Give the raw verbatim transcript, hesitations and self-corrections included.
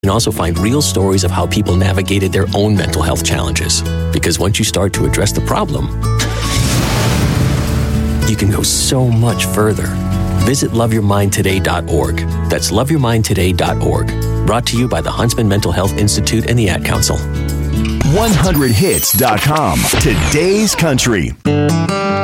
You can also find real stories of how people navigated their own mental health challenges. Because once you start to address the problem, you can go so much further. Visit love your mind today dot org. That's love your mind today dot org. Brought to you by the Huntsman Mental Health Institute and the Ad Council. one hundred hits dot com. Today's country.